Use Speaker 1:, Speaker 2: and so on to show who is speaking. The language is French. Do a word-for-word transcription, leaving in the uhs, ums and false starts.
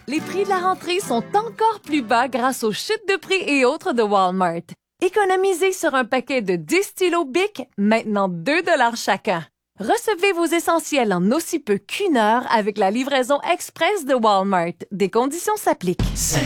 Speaker 1: Les prix de la rentrée sont encore plus bas grâce aux chutes de prix et autres de Walmart. Économisez sur un paquet de dix stylos Bic, maintenant deux dollars chacun. Recevez vos essentiels en aussi peu qu'une heure avec la livraison express de Walmart. Des conditions s'appliquent.